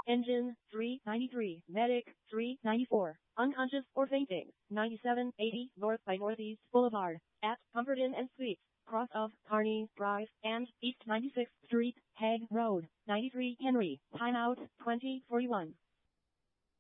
Engine, 393. Medic, 394. Unconscious or fainting, 9780 North by Northeast Boulevard, at Comfort Inn and Suites, cross of Kearney Drive, and East 96th Street, Hague Road, 93 Henry, timeout, 2041.